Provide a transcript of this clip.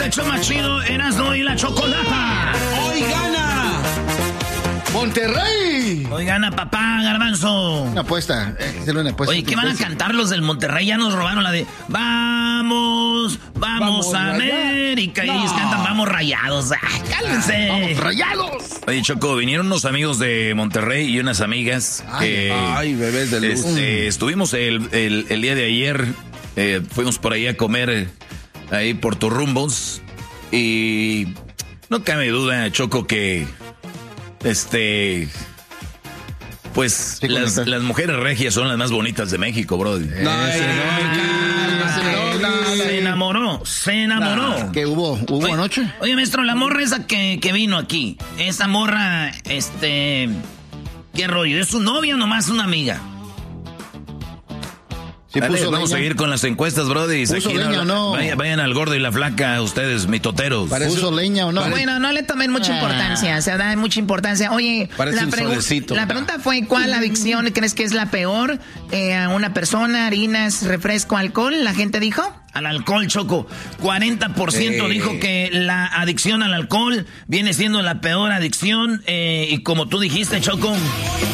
el show más chido, Erasmo y la Chocolata. ¡Hoy gana Monterrey! Hoy gana papá, Garbanzo. Una apuesta. Oye, ¿qué van a cantar los del Monterrey? Ya nos robaron la de Vamos a América. Y ellos cantan Vamos Rayados. ¡Ay, cálmense! ¡Vamos Rayados! Oye, Choco, vinieron unos amigos de Monterrey y unas amigas que... Ay, bebés de luz. Estuvimos el día de ayer, fuimos por ahí a comer ahí por Torrumbos y no cabe duda, Choco, que pues Sí, las mujeres regias son las más bonitas de México, bro. Se enamoró. ¿Qué hubo anoche? Oye, maestro, la morra esa que vino aquí, esa morra, ¿qué rollo? ¿Es su novia o nomás una amiga? Sí, Dale, puso vamos a leña. seguir con las encuestas, brody. ¿Puso leña o no? Vayan al gordo y la flaca, ustedes, mitoteros. ¿Puso leña o no? Bueno, no le tomen mucha importancia, se da mucha importancia. Oye, Parece un solecito. la pregunta fue, ¿cuál adicción crees que es la peor a una persona? ¿Harinas, refresco, alcohol? ¿La gente dijo? Al alcohol, Choco. 40% dijo que la adicción al alcohol viene siendo la peor adicción. Y como tú dijiste, Choco...